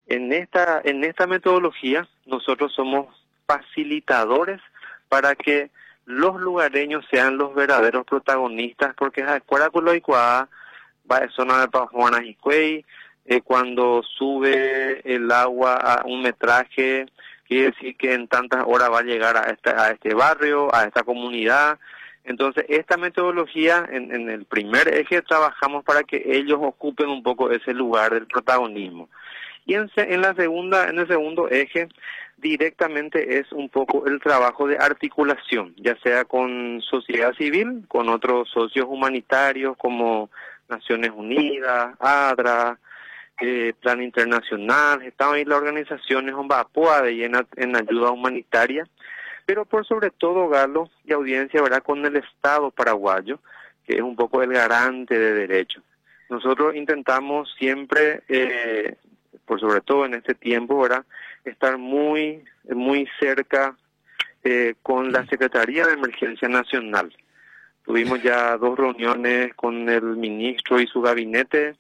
En esta metodología nosotros somos facilitadores para que los lugareños sean los verdaderos protagonistas, porque Cuaraculo y Cuá va a zona de Pajuana y Cuey, cuando sube el agua a un metraje, quiere decir que en tantas horas va a llegar a este barrio, a esta comunidad. Entonces, esta metodología, en el primer eje trabajamos para que ellos ocupen un poco ese lugar del protagonismo. Y en el segundo eje, directamente es un poco el trabajo de articulación, ya sea con sociedad civil, con otros socios humanitarios como Naciones Unidas, ADRA, Plan Internacional, están ahí las organizaciones en ayuda humanitaria, pero por sobre todo, Galo y audiencia, ¿verdad?, con el Estado paraguayo, que es un poco el garante de derechos. Nosotros intentamos siempre, por sobre todo en este tiempo, ¿verdad?, estar muy cerca con la Secretaría de Emergencia Nacional. Tuvimos ya 2 reuniones con el ministro y su gabinete,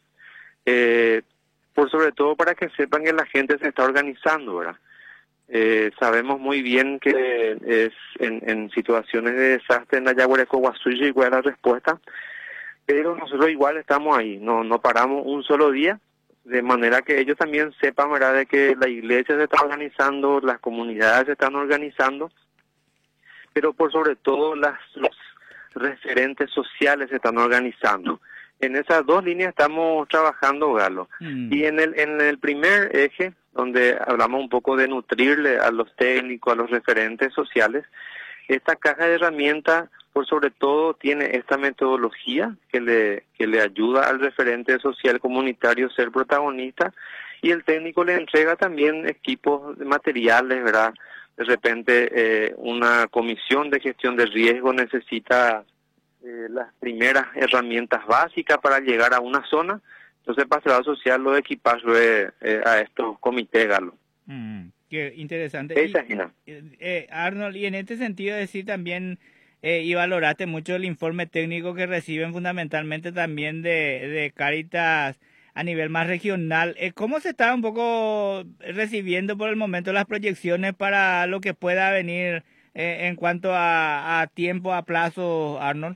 por sobre todo para que sepan que la gente se está organizando, ¿verdad? Sabemos muy bien que es en situaciones de desastre en la Yaguareco, Guasuyo, igual es la respuesta, pero nosotros igual estamos ahí, no paramos un solo día, de manera que ellos también sepan, ¿verdad?, de que la iglesia se está organizando, las comunidades se están organizando, pero por sobre todo los referentes sociales se están organizando. En esas 2 líneas estamos trabajando, Galo. Y en el primer eje, donde hablamos un poco de nutrirle a los técnicos, a los referentes sociales, esta caja de herramientas, por sobre todo, tiene esta metodología que le ayuda al referente social comunitario a ser protagonista, y el técnico le entrega también equipos materiales, ¿verdad? De repente, una comisión de gestión de riesgo necesita las primeras herramientas básicas para llegar a una zona, entonces Pastoral Social lo equipa a estos comités, Galo. Qué interesante. Arnold, y en este sentido decir también, y valoraste mucho el informe técnico que reciben fundamentalmente también de Cáritas a nivel más regional. ¿Cómo se está un poco recibiendo por el momento las proyecciones para lo que pueda venir en cuanto a tiempo, a plazo, Arnold?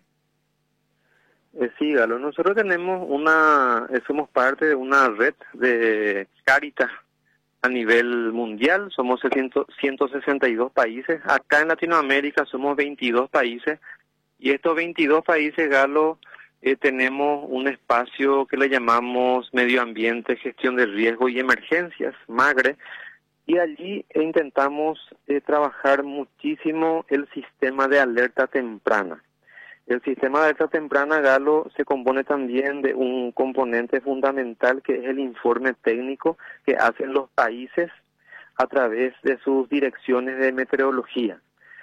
Sí, Galo, nosotros somos parte de una red de Cáritas a nivel mundial, somos 162 países, acá en Latinoamérica somos 22 países, y estos 22 países, Galo, tenemos un espacio que le llamamos Medio Ambiente, Gestión de Riesgo y Emergencias, MAGRE, y allí intentamos trabajar muchísimo el sistema de alerta temprana. El sistema de alerta temprana, Galo, se compone también de un componente fundamental que es el informe técnico que hacen los países a través de sus direcciones de meteorología.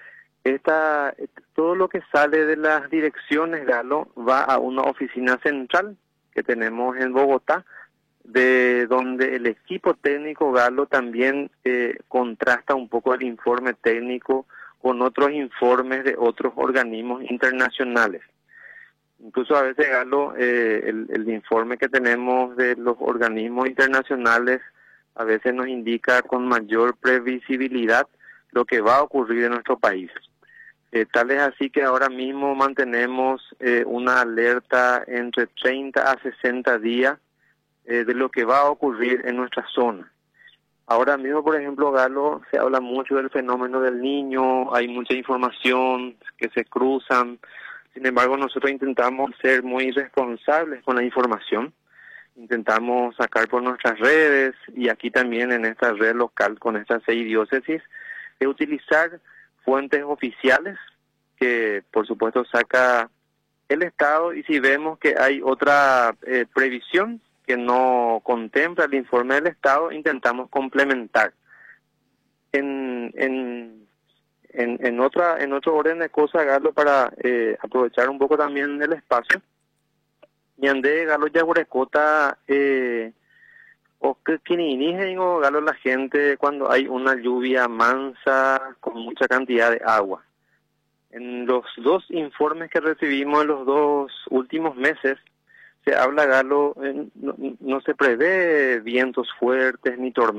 Todo lo que sale de las direcciones, Galo, va a una oficina central que tenemos en Bogotá, de donde el equipo técnico, Galo, también contrasta un poco el informe técnico con otros informes de otros organismos internacionales. Incluso a veces, Galo, el informe que tenemos de los organismos internacionales a veces nos indica con mayor previsibilidad lo que va a ocurrir en nuestro país. Tal es así que ahora mismo mantenemos una alerta entre 30 a 60 días de lo que va a ocurrir en nuestra zona. Ahora mismo, por ejemplo, Galo, se habla mucho del fenómeno del Niño, hay mucha información que se cruzan. Sin embargo, nosotros intentamos ser muy responsables con la información. Intentamos sacar por nuestras redes y aquí también en esta red local con estas 6 diócesis, de utilizar fuentes oficiales que, por supuesto, saca el Estado, y si vemos que hay otra previsión que no contempla el informe del Estado, intentamos complementar. En otro orden de cosas, Galo, para aprovechar un poco también el espacio, Ñandé, Galo, Yaguarecota, o que Galo, la gente cuando hay una lluvia mansa con mucha cantidad de agua. En los 2 informes que recibimos en los 2 últimos meses, se habla, Galo, no se prevé vientos fuertes ni tormentas.